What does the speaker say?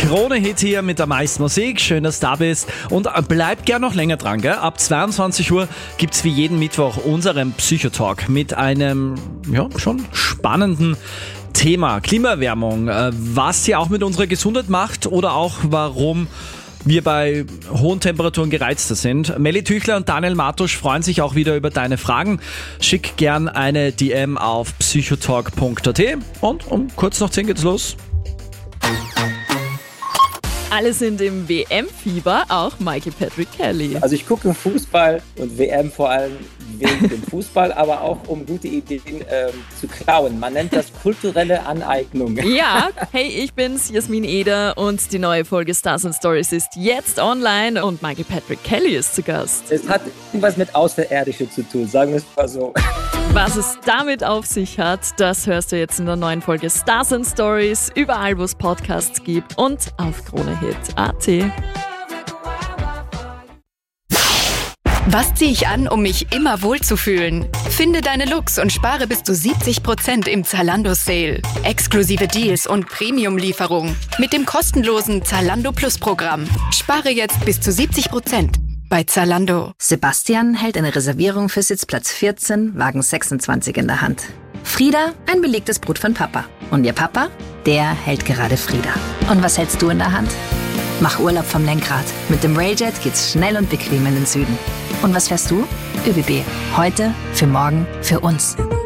Krone-Hit hier mit der meisten Musik. Schön, dass du da bist. Und bleib gern noch länger dran, gell? Ab 22 Uhr gibt's wie jeden Mittwoch unseren Psychotalk mit einem, schon spannenden Thema. Klimaerwärmung, was sie auch mit unserer Gesundheit macht oder auch warum wir bei hohen Temperaturen gereizter sind. Melly Tüchler und Daniel Matusch freuen sich auch wieder über deine Fragen. Schick gern eine DM auf psychotalk.at und um kurz nach 10 geht's los. Alle sind im WM-Fieber, auch Mikey Patrick Kelly. Also ich gucke Fußball und WM vor allem wegen dem Fußball, aber auch um gute Ideen zu klauen. Man nennt das kulturelle Aneignung. Ja, hey, ich bin's, Jasmin Eder, und die neue Folge Stars and Stories ist jetzt online und Mikey Patrick Kelly ist zu Gast. Es hat irgendwas mit Außerirdische zu tun, sagen wir es mal so. Was es damit auf sich hat, das hörst du jetzt in der neuen Folge Stars and Stories, überall wo es Podcasts gibt und auf KroneHit.at. Was ziehe ich an, um mich immer wohlzufühlen? Finde deine Looks und spare bis zu 70% im Zalando-Sale. Exklusive Deals und Premium-Lieferung mit dem kostenlosen Zalando Plus-Programm. Spare jetzt bis zu 70% bei Zalando. Sebastian hält eine Reservierung für Sitzplatz 14, Wagen 26 in der Hand. Frieda, ein belegtes Brot von Papa. Und ihr Papa, der hält gerade Frieda. Und was hältst du in der Hand? Mach Urlaub vom Lenkrad. Mit dem Railjet geht's schnell und bequem in den Süden. Und was fährst du? ÖBB. Heute, für morgen, für uns.